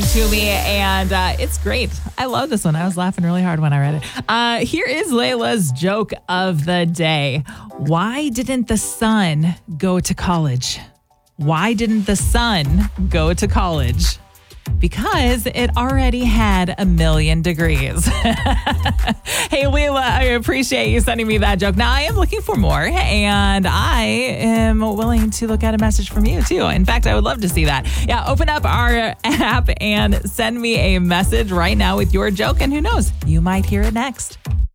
to me, and it's great. I love this one. I was laughing really hard when I read it. Here is Layla's joke of the day. Why didn't the sun go to college? Why didn't the sun go to college? Because it already had 1 million degrees. Hey, Layla, I appreciate you sending me that joke. Now, I am looking for more, and I am willing to look at a message from you, too. In fact, I would love to see that. Yeah, open up our app and send me a message right now with your joke, and who knows, you might hear it next.